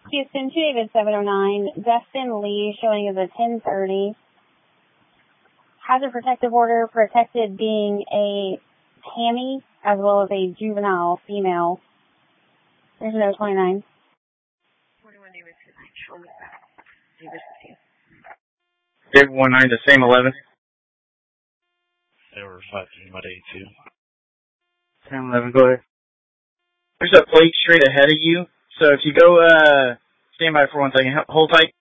Houston, 2 David 709, Dustin Lee showing as a 1030. Hazard protective order, protected being a Tammy as well as a juvenile female. There's no 29. 41 David 29, show me that. David 15. David 19, the same 11. They were 15, about 82. 10-11, go ahead. There's a plate straight ahead of you, so if you go, stand by for 1 second, hold tight.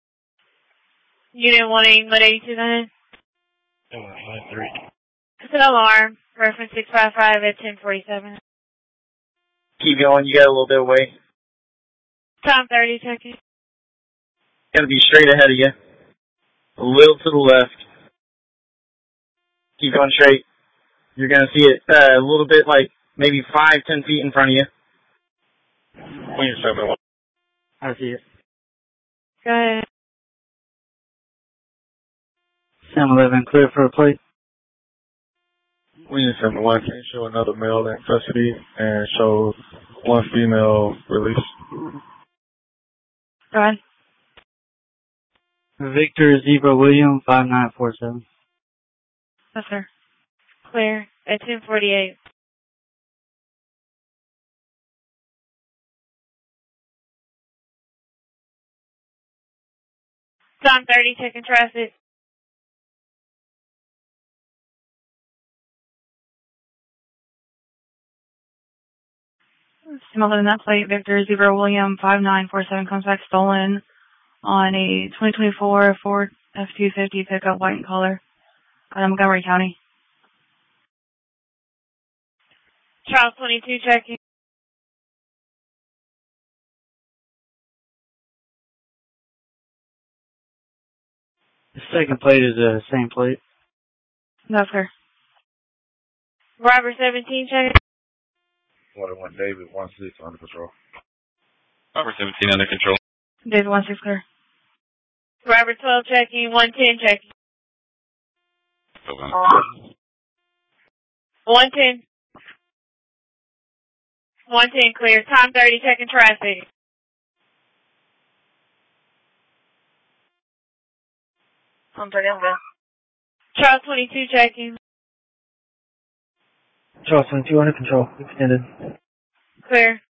Unit 1 Mud 82, go ahead. They were 53. It's an alarm, reference 655 at 1047. Keep going, you got a little bit away. Time 30 seconds. Gotta be straight ahead of you. A little to the left. Keep going straight. You're gonna see it a little bit like maybe 5-10 feet in front of you. When you're 7-1. I see it. Go ahead. 7-11, clear for a plate. When you're 7-1, can you show another male in custody and show 1 female release? Go ahead. Victor Zebra William 5947. Yes, sir. Clear at 1048. Time 30, checking traffic. Similar to that plate, Victor Zebra William 5947 comes back stolen on a 2024 Ford F-250 pickup, white in color, out of Montgomery County. Charles 22 checking. The second plate is the same plate. No, sir. Robert 17 checking. 41 David 16 under control. Robert 17 under control. David 16 clear. Robert 12 checking. 110 checking. 110. 110 clear. Time 30 checking traffic. Time 30 on that. Charles 22 checking. Charles 22 under control. Extended. Clear.